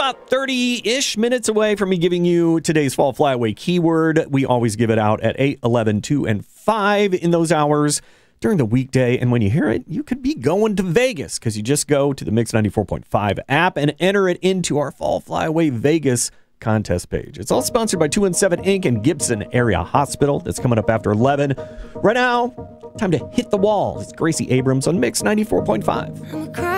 about 30-ish minutes away from me giving you today's Fall Flyaway keyword. We always give it out at 8, 11, 2, and 5 in those hours during the weekday. And when you hear it, you could be going to Vegas because you just go to the Mix 94.5 app and enter it into our Fall Flyaway Vegas contest page. It's all sponsored by 217 Inc. and Gibson Area Hospital. That's coming up after 11. Right now, time to hit the wall. It's Gracie Abrams on Mix 94.5.